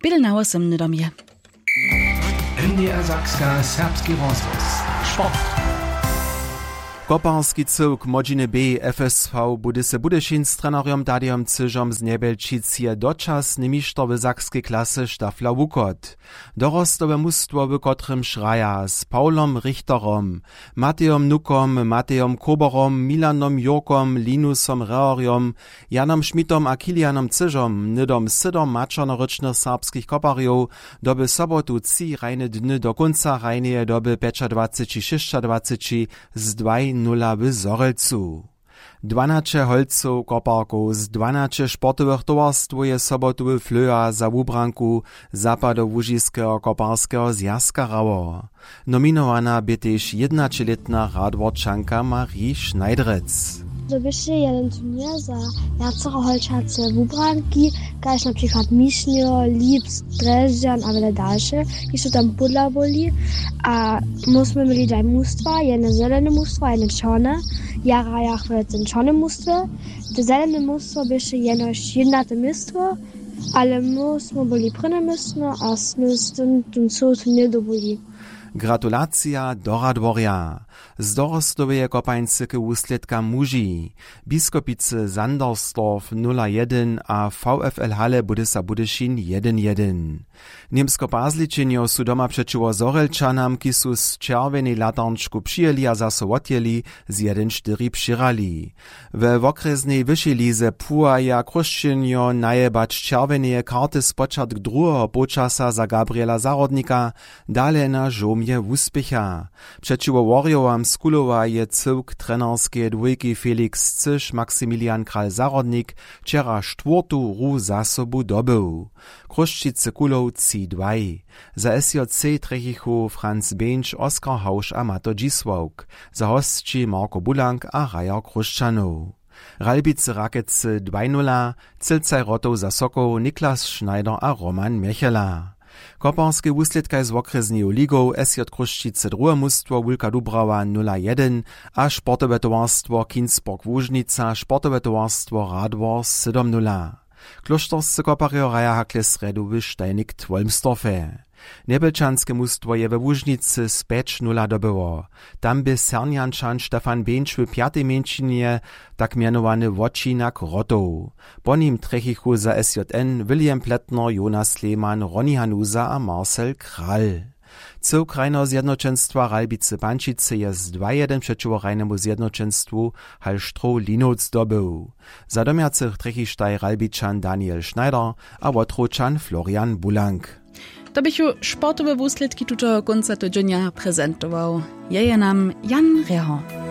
Bydel na osem nedomje. NDR Sakska serbski rozhlas. Sport. Koparski cyłk Modziny B FSV bude se Budyšin z trenerem Dadiom Cyžom z Niebelčice dočasny mistrz w sakskiej klasy Stafla Wukot. Dorostowe mustwo w kotrym Schreier z Paulom Richterom, Matejom Nukom, Matejom Koborom, Milanom Jurkom, Linusom Reoriom, Janom Schmidtom a Kilianom Cyžom, nydom sydom maczonorycznych serbskich koparjów, doby sobotu 3 rajne dny do końca rajneje doby 25-26 z 2-0 w Zorelcu. 12 holców koparków z 12 sportowych towarstw je sobotu w Flöa za wubranku Zapadołużyskiego koparskiego zjazka rało. Nominowana by też 11-letna radworczanka Marie Schneiderec. Zobyście jeden turnier za jacochoholčace wubranki, kaž na przykład Mišnjo, Lipsk, Drežďan a wiele dalsze, jeszcze tam pudla boli. A myśmy mieli dwa mustwa, jedno zelene mustwo, jedno czarne. Ja rajach w tym czarnym mustwie. To zelene mustwo byście jedno mistwo, ale myśmy byli prynne mistwo, a myśmy tym co turnier dobuli. Gratulacja do Radworja. Z dorostoweje kopańcyke wusledka muži. Biskopice Sandersdorf 0-1 a VfL Halle Budyšin 1-1. Niemsko-Bazličenjo su doma przeciwo Zorelčanam, ki su z červenej latarnčku přijeli a zaso odjeli z 1-4 přirali. We wokreznej wyšej lize puaja Kruščenjo najebać červeneje karty z początku drugiego počasa za Gabriela Zarodnika, dale na żomje wuspěcha. Przeciwo Warriowam z Kulowa je cyłk trenerskie dwójki Felix Cyš, Maksymilian Kral-Zarodnik wczera czwartą ru za sobu dobył. Kruščice Kulow 3-2. Za SJC trechichu Franz Benč, Oskar Hausch a Mato Dzisłauk. Za hostči Marko Bulank a Rajar Kruščanov. Ralbice Rakece 2-0, Cilcaj Rotov za Sokoł, Niklas Schneider a Roman Michela. Koparskie wusledkaj z okrezneju ligov SJ Kruščice drugie mustwo Wulka Dubrava 0-1 a sportowe towarstwo Kinsburg Łużnica, sportowe towarstwo Radwor 7-0. Kloštorscy koparjo raja hakle sredu w Steinik Twolmstorfe. Niebelčanske mustwo je we Łużnicy z 5-0 dobyło. Tam by Serniančan Stefan Benč w 5. mieńczynie tak mianowany Wocinak Rotow. Po nim trechichu za SJN William Pletner, Jonas Lehmann, Ronny Hanusa a Marcel Kral. Cyłk rajnego zjednoczeństwa Ralbice Pančice je z 2-1 przeciwko rajnemu zjednoczeństwu Hallstroh Linec dobył. Za domiacych trechištaj Ralbičan Daniel Schneider a Wotročan Florian Bulank. To bych ju sportowe wusledki tuto końca tygodnia prezentował. Je nam Jan Reho.